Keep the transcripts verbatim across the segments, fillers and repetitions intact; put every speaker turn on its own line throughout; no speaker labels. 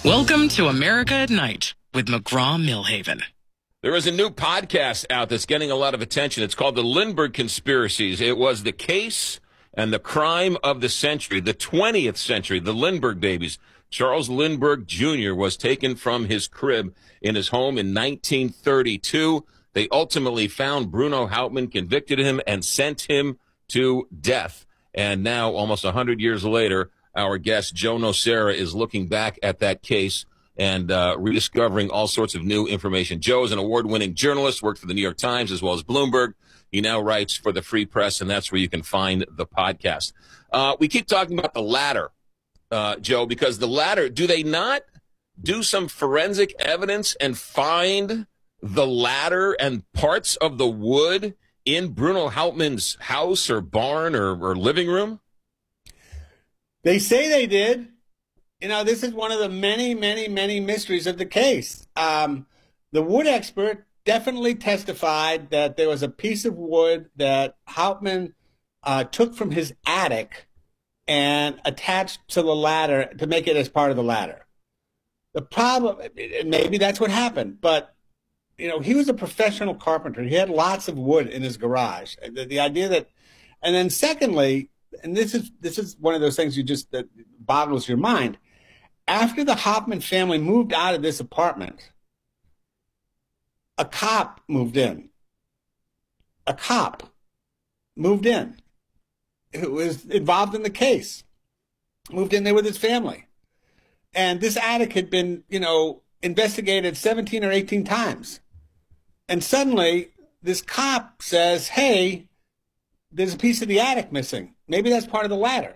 Welcome to America at Night with McGraw-Milhaven.
There is a new podcast out that's getting a lot of attention. It's called The Lindbergh Conspiracies. It was the case and the crime of the century, the twentieth century, the Lindbergh babies. Charles Lindbergh Junior was taken from his crib in his home in nineteen thirty-two. They ultimately found Bruno Hauptmann, convicted him, and sent him to death. And now, almost one hundred years later, our guest, Joe Nocera, is looking back at that case and uh, rediscovering all sorts of new information. Joe is an award-winning journalist, worked for the New York Times as well as Bloomberg. He now writes for the Free Press, and that's where you can find the podcast. Uh, we keep talking about the ladder, uh, Joe, because the ladder, do they not do some forensic evidence and find the ladder and parts of the wood in Bruno Hauptmann's house or barn or, or living room?
They say they did. You know, this is one of the many, many, many mysteries of the case. Um, the wood expert definitely testified that there was a piece of wood that Hauptmann uh, took from his attic and attached to the ladder to make it as part of the ladder. The problem, maybe that's what happened, but, you know, he was a professional carpenter. He had lots of wood in his garage. The, the idea that, and then secondly, and this is this is one of those things you just that boggles your mind. After the Hauptmann family moved out of this apartment, a cop moved in. A cop moved in who was involved in the case, moved in there with his family. And this attic had been, you know, investigated seventeen or eighteen times. And suddenly this cop says, hey, there's a piece of the attic missing. Maybe that's part of the ladder.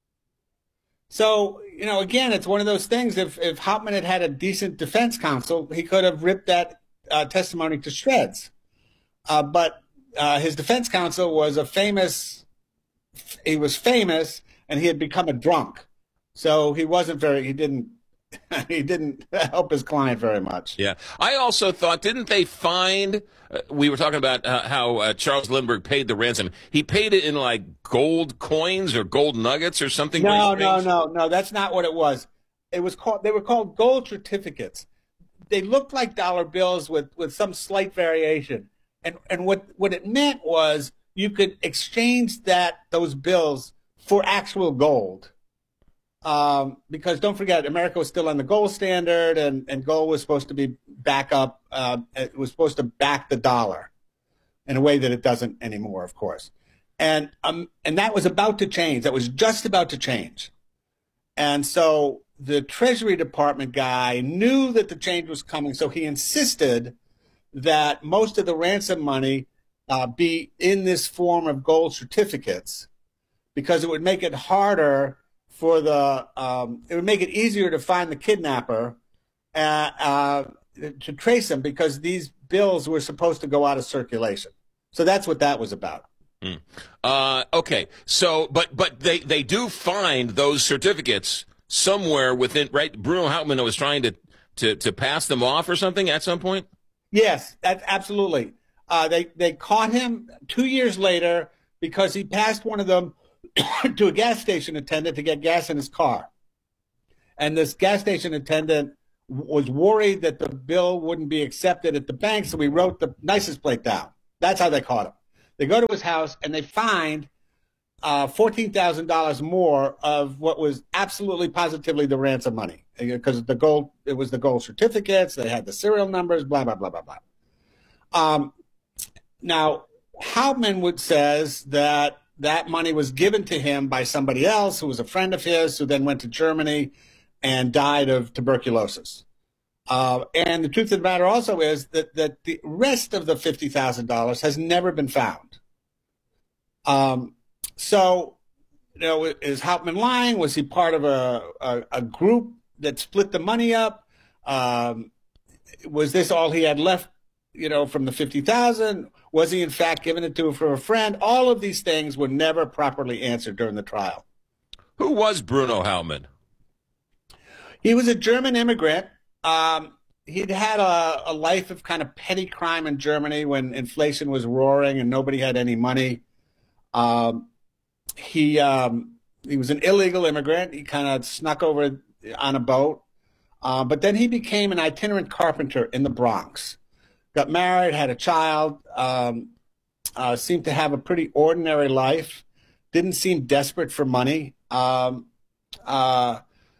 So, you know, again, it's one of those things. If, if Hauptmann had had a decent defense counsel, he could have ripped that uh, testimony to shreds. Uh, but uh, his defense counsel was a famous, he was famous, and he had become a drunk. So he wasn't very, he didn't, he didn't help his client very much.
Yeah. I also thought, didn't they find, uh, we were talking about uh, how uh, Charles Lindbergh paid the ransom. He paid it in like gold coins or gold nuggets or something?
No, no, no, no. That's not what it was. It was called, they were called gold certificates. They looked like dollar bills with, with some slight variation. And, and what, what it meant was you could exchange that, those bills for actual gold. Um, because don't forget, America was still on the gold standard, and, and gold was supposed to be back up. Uh, it was supposed to back the dollar in a way that it doesn't anymore, of course. And um, and that was about to change. That was just about to change. And so the Treasury Department guy knew that the change was coming, so he insisted that most of the ransom money uh, be in this form of gold certificates, because it would make it harder for the, um, it would make it easier to find the kidnapper, uh, uh, to trace him, because these bills were supposed to go out of circulation. So that's what that was about.
Mm. Uh, okay. So, but but they, they do find those certificates somewhere within, right? Bruno Hauptmann was trying to, to, to pass them off or something at some point?
Yes, that's absolutely. Uh, they, they caught him two years later because he passed one of them to a gas station attendant to get gas in his car. And this gas station attendant was worried that the bill wouldn't be accepted at the bank, so he wrote the license plate down. That's how they caught him. They go to his house and they find uh, fourteen thousand dollars more of what was absolutely positively the ransom money, because the gold, it was the gold certificates. They had the serial numbers, blah, blah, blah, blah, blah. Um, now, Hauptmann would says that that money was given to him by somebody else who was a friend of his, who then went to Germany and died of tuberculosis. Uh, and the truth of the matter also is that, that the rest of the fifty thousand dollars has never been found. Um, so, you know, is Hauptmann lying? Was he part of a, a, a group that split the money up? Um, was this all he had left, you know, from the fifty thousand? Was he in fact giving it to for a friend? All of these things were never properly answered during the trial.
Who was Bruno Hauptmann?
He was a German immigrant. Um, he'd had a, a life of kind of petty crime in Germany when inflation was roaring and nobody had any money. Um, he um, he was an illegal immigrant. He kind of snuck over on a boat. Uh, but then he became an itinerant carpenter in the Bronx. Got married, had a child, um, uh, seemed to have a pretty ordinary life, didn't seem desperate for money. Um, uh,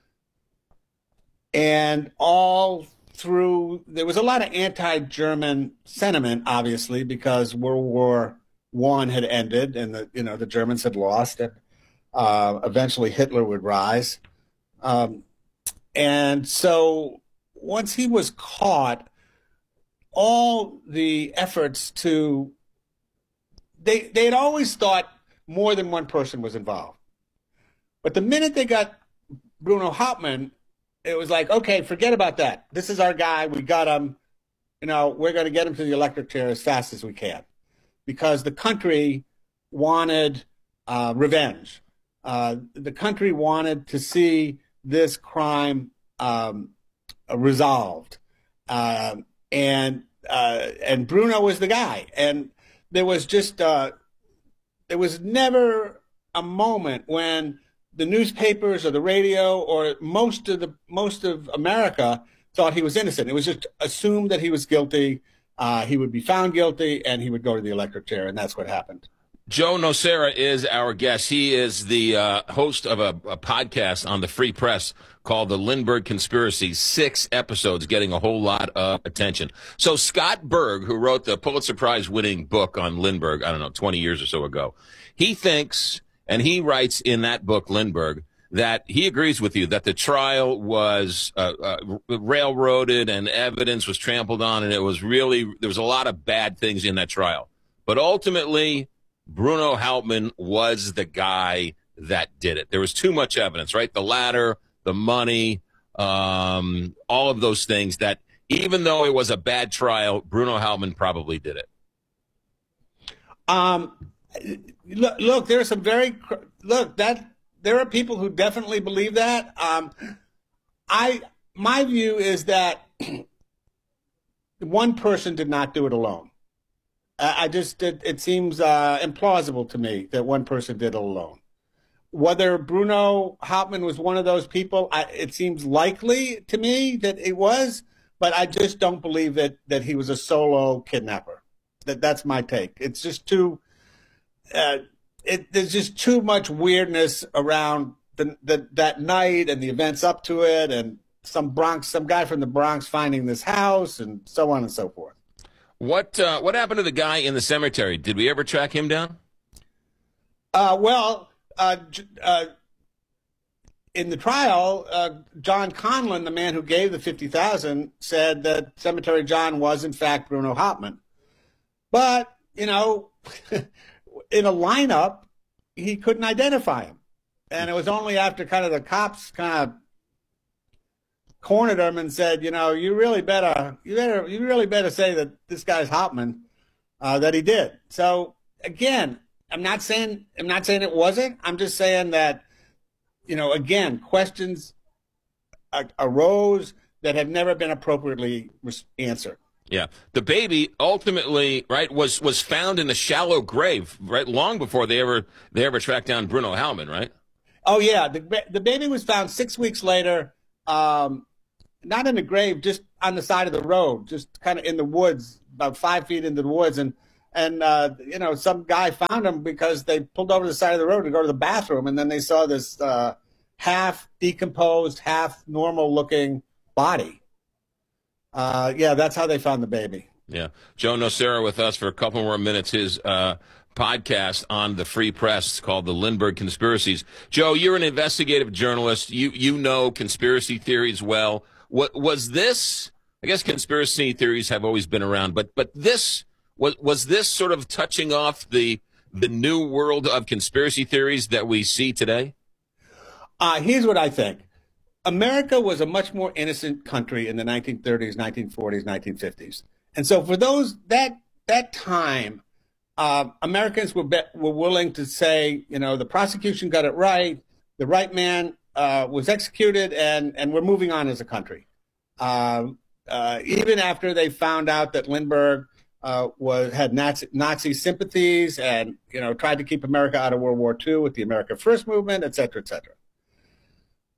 and all through, there was a lot of anti-German sentiment, obviously, because World War One had ended and the, you know, the Germans had lost, and uh, eventually Hitler would rise. Um, and so once he was caught, all the efforts to, they they had always thought more than one person was involved. But the minute they got Bruno Hauptmann, it was like, okay, forget about that. This is our guy. We got him. You know, we're going to get him to the electric chair as fast as we can, because the country wanted uh, revenge. Uh, the country wanted to see this crime um, resolved. Uh, and uh, and Bruno was the guy. And there was just, uh, there was never a moment when the newspapers or the radio or most of the most of America thought he was innocent. It was just assumed that he was guilty. Uh, he would be found guilty, and he would go to the electric chair, and that's what happened.
Joe Nocera is our guest. He is the uh, host of a, a podcast on the Free Press called The Lindbergh Conspiracy. Six episodes getting a whole lot of attention. So Scott Berg, who wrote the Pulitzer Prize-winning book on Lindbergh, I don't know, twenty years or so ago, he thinks, and he writes in that book, Lindbergh, that he agrees with you that the trial was uh, uh, railroaded and evidence was trampled on, and it was really, there was a lot of bad things in that trial. But ultimately, Bruno Hauptmann was the guy that did it. There was too much evidence, right? The ladder, the money, um, all of those things that even though it was a bad trial, Bruno Hauptmann probably did it.
Um, look, look, there are some very, look, that there are people who definitely believe that. Um, I, my view is that one person did not do it alone. I just, it, it seems uh, implausible to me that one person did it alone. Whether Bruno Hauptmann was one of those people, I, it seems likely to me that it was, but I just don't believe that, that he was a solo kidnapper. That That's my take. It's just too, uh, it, there's just too much weirdness around the, the, that night and the events up to it, and some Bronx, some guy from the Bronx finding this house and so on and so forth.
What uh, what happened to the guy in the cemetery? Did we ever track him down?
Uh, well, uh, uh, in the trial, uh, John Conlon, the man who gave the fifty thousand, said that Cemetery John was in fact Bruno Hauptmann. But you know, in a lineup, he couldn't identify him, and it was only after kind of the cops kind of cornered him and said, you know, you really better, you better, you really better say that this guy's Hauptmann, uh, that he did. So again, I'm not saying, I'm not saying it wasn't. I'm just saying that, you know, again, questions uh, arose that have never been appropriately answered.
Yeah, the baby ultimately, right, was was found in a shallow grave, right, long before they ever they ever tracked down Bruno Hauptmann, right?
Oh yeah, the the baby was found six weeks later. Um, Not in the grave, just on the side of the road, just kind of in the woods, about five feet into the woods. And, and uh, you know, some guy found him because they pulled over to the side of the road to go to the bathroom. And then they saw this uh, half decomposed, half normal looking body. Uh, yeah, that's how they found the baby.
Yeah. Joe Nocera with us for a couple more minutes. His uh, podcast on the Free Press called The Lindbergh Conspiracies. Joe, you're an investigative journalist. You, you know conspiracy theories well. What was this? I guess conspiracy theories have always been around, but but this was was this sort of touching off the the new world of conspiracy theories that we see today?
Uh, here's what I think: America was a much more innocent country in the nineteen thirties, nineteen forties, nineteen fifties, and so for those that that time, uh, Americans were be, were willing to say, you know, the prosecution got it right, the right man Uh, was executed, and, and we're moving on as a country. Uh, uh, even after they found out that Lindbergh uh, was had Nazi, Nazi sympathies and, you know, tried to keep America out of World War Two with the America First movement, et cetera, et cetera.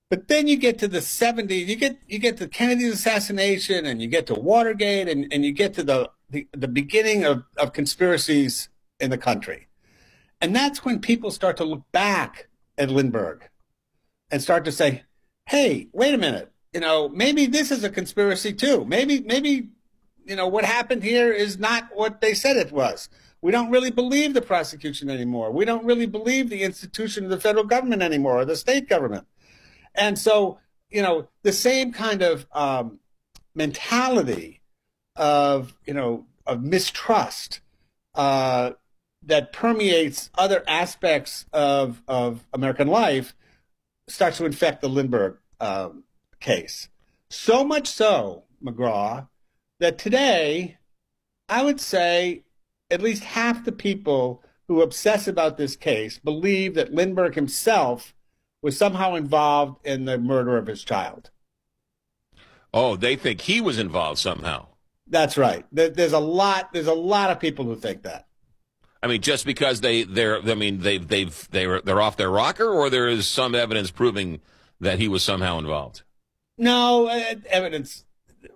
But then you get to the seventies, you get you get to Kennedy's assassination, and you get to Watergate, and, and you get to the, the, the beginning of, of conspiracies in the country. And that's when people start to look back at Lindbergh and start to say, hey, wait a minute, you know, maybe this is a conspiracy too. Maybe, maybe, you know, what happened here is not what they said it was. We don't really believe the prosecution anymore. We don't really believe the institution of the federal government anymore, or the state government. And so, you know, the same kind of um, mentality of, you know, of mistrust uh, that permeates other aspects of, of American life starts to infect the Lindbergh um, case. So much so, McGraw, that today, I would say at least half the people who obsess about this case believe that Lindbergh himself was somehow involved in the murder of his child.
Oh, they think he was involved somehow.
That's right. There's a lot. There's a lot of people who think that.
I mean, just because they they're I mean they they've they're they're off their rocker, or there is some evidence proving that he was somehow involved.
No uh, evidence.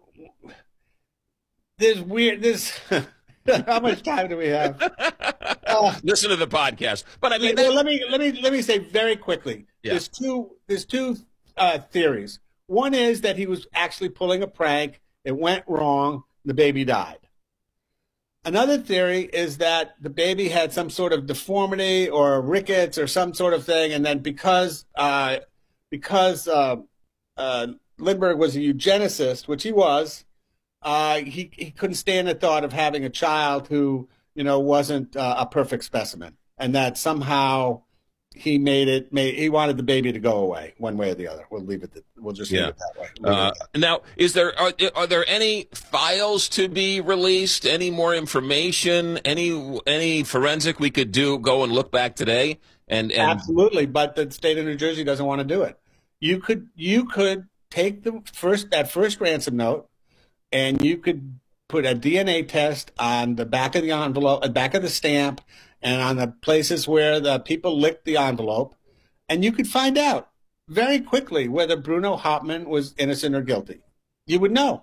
There's weird. There's how much time do we have? Uh,
Listen to the podcast. But I mean,
well, let me let me let me say very quickly.
Yeah.
There's two. There's two uh, theories. One is that he was actually pulling a prank. It went wrong. The baby died. Another theory is that the baby had some sort of deformity or rickets or some sort of thing, and then because uh, because uh, uh, Lindbergh was a eugenicist, which he was, uh, he he couldn't stand the thought of having a child who, you know, wasn't uh, a perfect specimen, and that somehow he made it. Made, he wanted the baby to go away, one way or the other. We'll leave it. That, we'll just leave
Yeah.
it that way. Leave
Uh,
it that.
now, is there are, are there any files to be released? Any more information? Any any forensic we could do? Go and look back today, and and
Absolutely, but the state of New Jersey doesn't want to do it. You could you could take the first that first ransom note, and you could put a D N A test on the back of the envelope, uh, back of the stamp, and on the places where the people licked the envelope, and you could find out very quickly whether Bruno Hauptmann was innocent or guilty. You would know.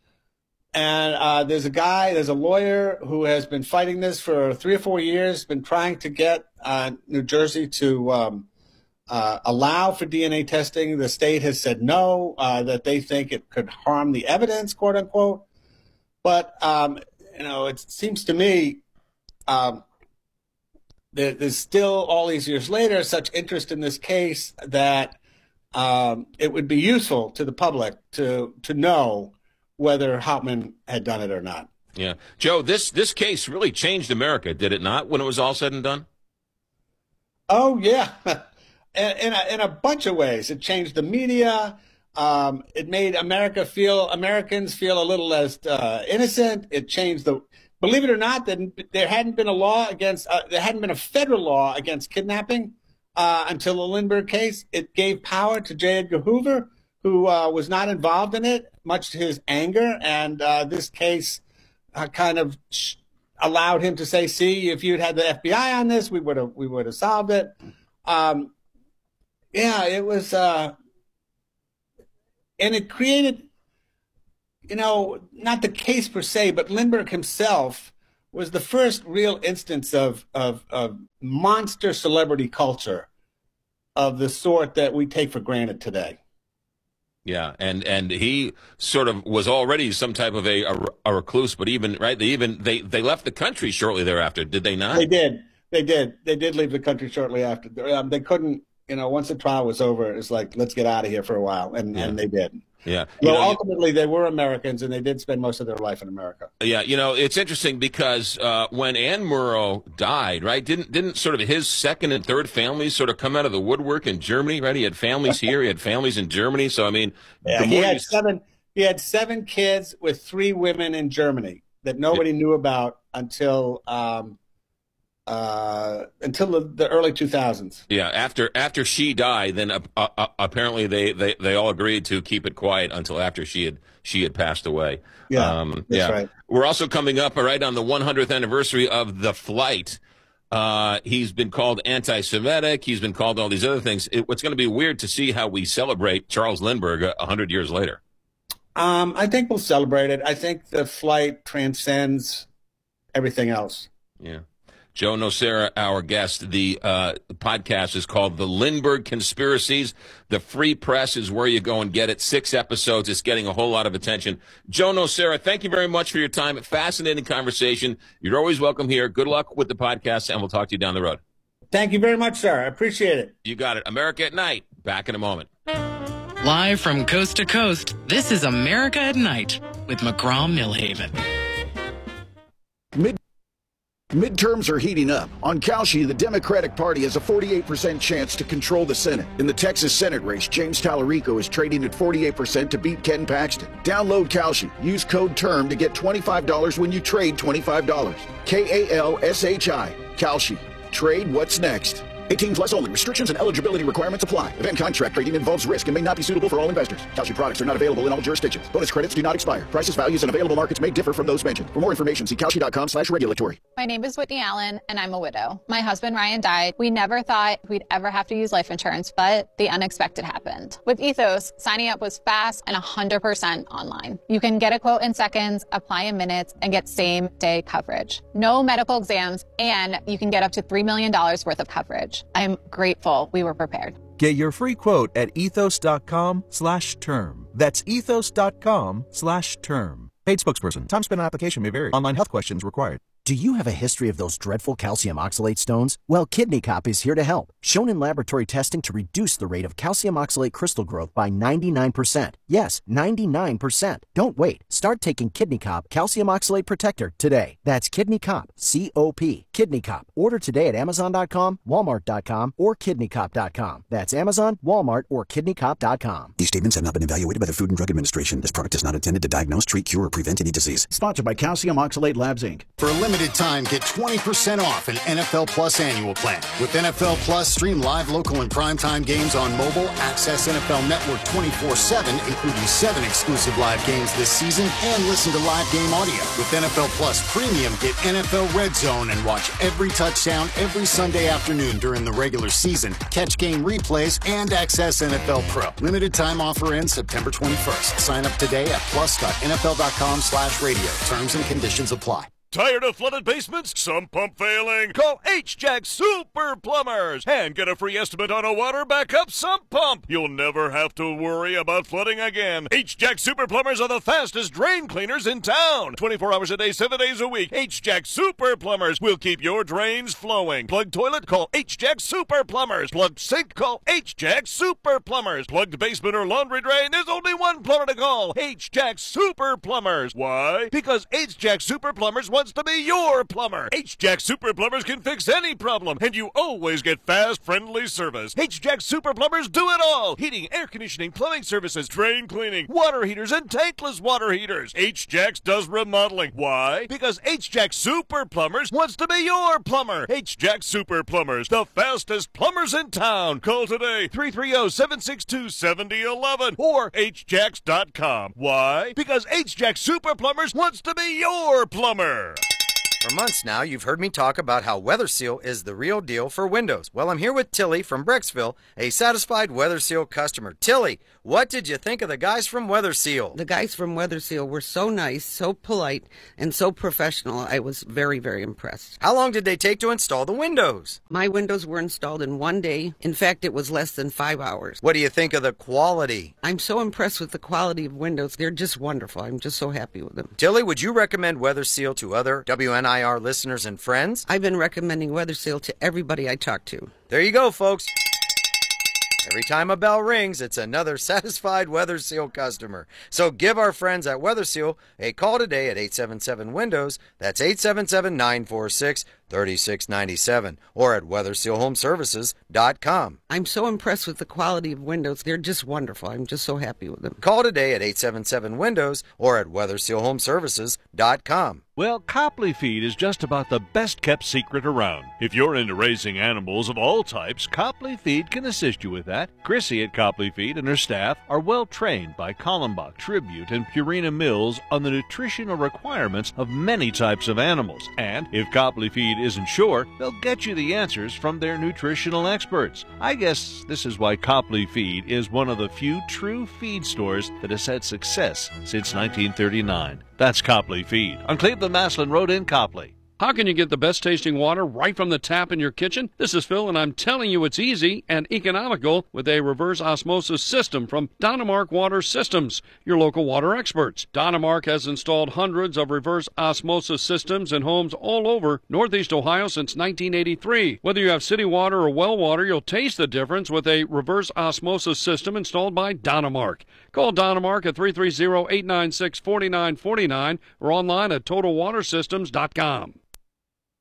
And uh, there's a guy, there's a lawyer who has been fighting this for three or four years, been trying to get uh, New Jersey to um, uh, allow for D N A testing. The state has said no, uh, that they think it could harm the evidence, quote unquote. But, um, you know, it seems to me um, there, there's still, all these years later, such interest in this case that um, it would be useful to the public to to know whether Hauptmann had done it or not.
yeah, Joe, this this case really changed America, did it not? When it was all said and done.
Oh, yeah. in, in, a, in a bunch of ways. It changed the media. Um, it made America feel, Americans feel a little less uh, innocent. It changed the, believe it or not, that there hadn't been a law against, uh, there hadn't been a federal law against kidnapping uh, until the Lindbergh case. It gave power to J. Edgar Hoover, who uh, was not involved in it, much to his anger. And uh, this case uh, kind of sh- allowed him to say, see, if you'd had the F B I on this, we would have we would have solved it. Um, yeah, it was, uh, and it created, you know, not the case per se, but Lindbergh himself was the first real instance of, of, of monster celebrity culture of the sort that we take for granted today.
Yeah, and and he sort of was already some type of a, a, a recluse, but even right, they even they, they left the country shortly thereafter, did they not?
They did, they did, they did leave the country shortly after. Um, they couldn't, you know, once the trial was over, it's like, let's get out of here for a while, and
Yeah.
and they did.
Yeah. You
Well,
know, you-
ultimately, they were Americans, and they did spend most of their life in America.
Yeah, you know, it's interesting because uh, when Ann Murrow died, right, didn't didn't sort of his second and third families sort of come out of the woodwork in Germany, right? He had families here, he had families in Germany. So I mean,
Yeah,
the
he
more
had
you-
seven. He had seven kids with three women in Germany that nobody knew about until um, uh, until the, the early two thousands.
yeah, after after she died, then uh, uh, apparently they, they, they all agreed to keep it quiet until after she had she had passed away.
Yeah,
um,
that's
yeah.
right.
We're also coming up, all right, on the one hundredth anniversary of the flight. Uh, he's been called anti-Semitic. He's been called all these other things. It, it's going to be weird to see how we celebrate Charles Lindbergh a uh, hundred years later.
Um, I think we'll celebrate it. I think the flight transcends everything else.
Yeah. Joe Nocera, our guest. The uh, podcast is called The Lindbergh Conspiracies. The Free Press is where you go and get it. Six episodes. It's getting a whole lot of attention. Joe Nocera, thank you very much for your time. Fascinating conversation. You're always welcome here. Good luck with the podcast, and we'll talk to you down the road.
Thank you very much, sir. I appreciate it.
You got it. America at Night. Back in a moment.
Live from coast to coast, this is America at Night with McGraw-Milhaven.
Mid- Midterms are heating up. On Kalshi, the Democratic Party has a forty-eight percent chance to control the Senate. In the Texas Senate race, James Tallarico is trading at forty-eight percent to beat Ken Paxton. Download Kalshi. Use code TERM to get twenty-five dollars when you trade twenty-five dollars. K A L S H I. Kalshi. Trade what's next. eighteen plus only. Restrictions and eligibility requirements apply. Event contract trading involves risk and may not be suitable for all investors. Kalshi products are not available in all jurisdictions. Bonus credits do not expire. Prices, values, and available markets may differ from those mentioned. For more information, see Kalshi.com slash regulatory.
My name is Whitney Allen, and I'm a widow. My husband, Ryan, died. We never thought we'd ever have to use life insurance, but the unexpected happened. With Ethos, signing up was fast and one hundred percent online. You can get a quote in seconds, apply in minutes, and get same-day coverage. No medical exams, and you can get up to three million dollars worth of coverage. I'm grateful we were prepared.
Get your free quote at ethos.com slash term. That's ethos.com slash term. Paid spokesperson. Time spent on application may vary. Online health questions required.
Do you have a history of those dreadful calcium oxalate stones? Well, Kidney Cop is here to help. Shown in laboratory testing to reduce the rate of calcium oxalate crystal growth by ninety-nine percent. Yes, ninety-nine percent. Don't wait. Start taking Kidney Cop Calcium Oxalate Protector today. That's Kidney Cop, C O P. Kidney Cop. Order today at amazon dot com, walmart dot com, or kidney cop dot com. That's Amazon, Walmart, or kidney cop dot com.
These statements have not been evaluated by the Food and Drug Administration. This product is not intended to diagnose, treat, cure, or prevent any disease.
Sponsored by Calcium Oxalate Labs, Incorporated.
For a limited time, get twenty percent off an N F L Plus annual plan. With N F L Plus, stream live, local, and primetime games on mobile, access N F L Network twenty-four seven, including seven exclusive live games this season, and listen to live game audio. With N F L Plus Premium, get N F L Red Zone and watch every touchdown every Sunday afternoon during the regular season, catch game replays, and access N F L Pro. Limited time offer ends September twenty-first. Sign up today at plus dot N F L dot com slash radio. Terms and conditions apply.
Tired of flooded basements? Sump pump failing? Call H-Jack Super Plumbers and get a free estimate on a water backup sump pump. You'll never have to worry about flooding again. H-Jack Super Plumbers are the fastest drain cleaners in town. twenty-four hours a day, seven days a week. H-Jack Super Plumbers will keep your drains flowing. Plugged toilet? Call H-Jack Super Plumbers. Plugged sink? Call H-Jack Super Plumbers. Plugged basement or laundry drain? There's only one plumber to call. H-Jack Super Plumbers. Why? Because H-Jack Super Plumbers wants to be your plumber. H-Jack Super Plumbers can fix any problem, and you always get fast, friendly service. H-Jack Super Plumbers do it all. Heating, air conditioning, plumbing services, drain cleaning, water heaters, and tankless water heaters. H-Jacks does remodeling. Why? Because H-Jack Super Plumbers wants to be your plumber. H-Jack Super Plumbers, the fastest plumbers in town. Call today, three three zero, seven six two, seven zero one one or H jacks dot com. Why? Because H-Jack Super Plumbers wants to be your plumber.
For months now, you've heard me talk about how WeatherSeal is the real deal for windows. Well, I'm here with Tilly from Brecksville, a satisfied WeatherSeal customer. Tilly, what did you think of the guys from WeatherSeal?
The guys from WeatherSeal were so nice, so polite, and so professional. I was very, very impressed.
How long did they take to install the windows?
My windows were installed in one day. In fact, it was less than five hours.
What do you think of the quality?
I'm so impressed with the quality of windows. They're just wonderful. I'm just so happy with them.
Tilly, would you recommend WeatherSeal to other W N I R listeners and friends?
I've been recommending WeatherSeal to everybody I talk to.
There you go, folks. Every time a bell rings, it's another satisfied WeatherSeal customer. So give our friends at WeatherSeal a call today at eight seven seven Windows. That's eight seven seven, nine four six, three six nine seven or at weather seal home services dot com.
I'm so impressed with the quality of windows. They're just wonderful. I'm just so happy with them.
Call today at eight seven seven Windows or at weather seal home services dot com.
Well, Copley Feed is just about the best-kept secret around. If you're into raising animals of all types, Copley Feed can assist you with that. Chrissy at Copley Feed and her staff are well-trained by Kallenbach, Tribute, and Purina Mills on the nutritional requirements of many types of animals. And if Copley Feed
isn't sure, they'll get you the answers from their nutritional experts. I guess this is why Copley Feed is one of the few true feed stores that has had success since nineteen thirty-nine. That's Copley Feed on Cleveland-Maslin Road in Copley.
How can you get the best tasting water right from the tap in your kitchen? This is Phil, and I'm telling you it's easy and economical with a reverse osmosis system from Dynamark Water Systems, your local water experts. Dynamark has installed hundreds of reverse osmosis systems in homes all over Northeast Ohio since nineteen eighty-three. Whether you have city water or well water, you'll taste the difference with a reverse osmosis system installed by Dynamark. Call Dynamark at three three zero, eight nine six, four nine four nine or online at total water systems dot com.